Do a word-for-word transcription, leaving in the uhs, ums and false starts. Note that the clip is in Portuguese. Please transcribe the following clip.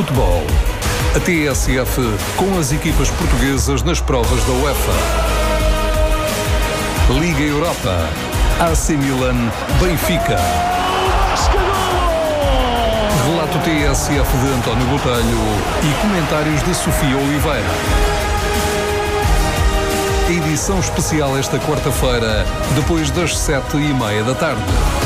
Futebol. A T S F com as equipas portuguesas nas provas da UEFA. Liga Europa. A C Milan, Benfica. Relato T S F de António Botelho e comentários de Sofia Oliveira. Edição especial esta quarta-feira, depois das sete e meia da tarde.